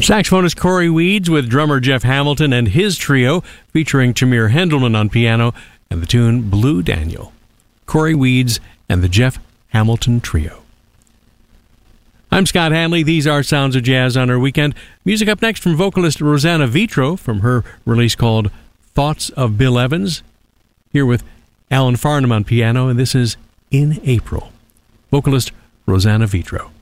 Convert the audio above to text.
Saxophonist Corey Weeds with drummer Jeff Hamilton and his trio, featuring Tamir Hendelman on piano and the tune Blue Daniel. Corey Weeds and the Jeff Hamilton Trio. I'm Scott Hanley. These are Sounds of Jazz on our weekend. Music up next from vocalist Rosanna Vitro from her release called Thoughts of Bill Evans. Here with Alan Farnham on piano, and this is In April. Vocalist Rosanna Vitro.